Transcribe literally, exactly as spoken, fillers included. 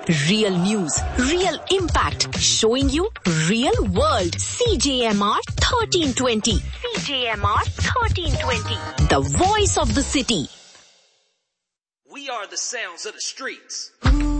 Real news, real impact, showing you real world. C J M R thirteen twenty. C J M R thirteen twenty. The voice of the city. We are the sounds of the streets.